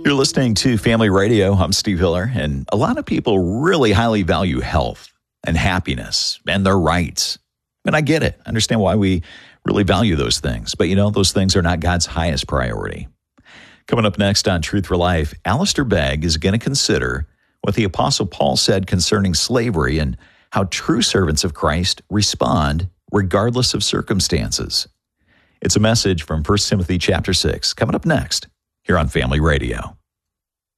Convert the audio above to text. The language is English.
You're listening to Family Radio. I'm Steve Hiller, and a lot of people really highly value health and happiness and their rights. And I get it. I understand why we really value those things. But, those things are not God's highest priority. Coming up next on Truth for Life, Alistair Begg is going to consider what the Apostle Paul said concerning slavery and how true servants of Christ respond regardless of circumstances. It's a message from 1 Timothy chapter 6, coming up next here on Family Radio.